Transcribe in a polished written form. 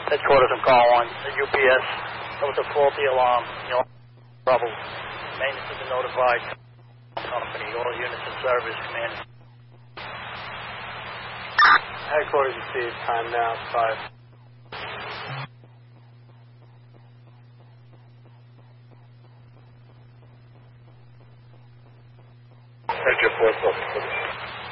Headquarters, I'm calling the UPS. There was a faulty alarm. Trouble. Maintenance has been notified. Company, all units in service, command. Headquarters received. Time now, 5. Enter 4 plus.